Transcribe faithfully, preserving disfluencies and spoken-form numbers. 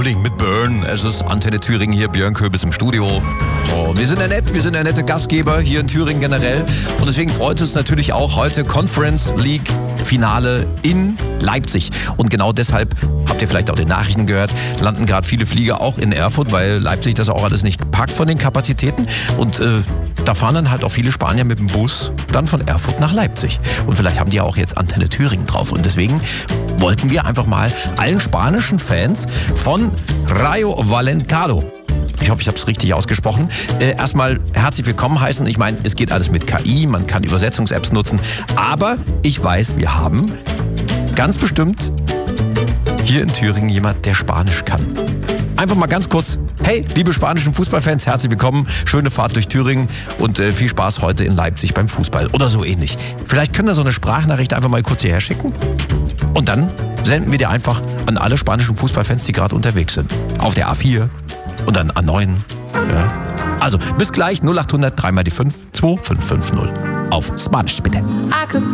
Rolling mit Burn. Es ist Antenne Thüringen hier, Björn Köbis im Studio. So, wir sind ja nett, wir sind ja nette Gastgeber hier in Thüringen generell. Und deswegen freut es natürlich auch heute Conference League Finale in Leipzig. Und genau deshalb, habt ihr vielleicht auch den Nachrichten gehört, landen gerade viele Flieger auch in Erfurt, weil Leipzig das auch alles nicht packt von den Kapazitäten. Und äh, da fahren dann halt auch viele Spanier mit dem Bus dann von Erfurt nach Leipzig. Und vielleicht haben die ja auch jetzt Antenne Thüringen drauf. Und deswegen wollten wir einfach mal allen spanischen Fans von Rayo Vallecano, ich hoffe, ich habe es richtig ausgesprochen, äh, erstmal herzlich willkommen heißen. Ich meine, es geht alles mit K I, man kann Übersetzungs-Apps nutzen, aber ich weiß, wir haben ganz bestimmt hier in Thüringen jemand, der Spanisch kann. Einfach mal ganz kurz, hey, liebe spanischen Fußballfans, herzlich willkommen, schöne Fahrt durch Thüringen und äh, viel Spaß heute in Leipzig beim Fußball oder so ähnlich. Vielleicht können wir so eine Sprachnachricht einfach mal kurz hierher schicken und dann senden wir die einfach an alle spanischen Fußballfans, die gerade unterwegs sind. Auf der A vier und dann A neun. Ja. Also bis gleich null acht hundert drei mal die fünf zwei fünf fünf null. Auf Spanisch bitte.